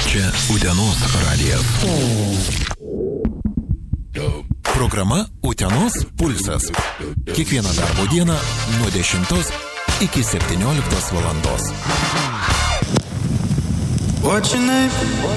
Čia Utenos radijas. Programa Utenos pulsas. Kiekvieną darbo dieną nuo 10 iki 17 valandos. What's your name?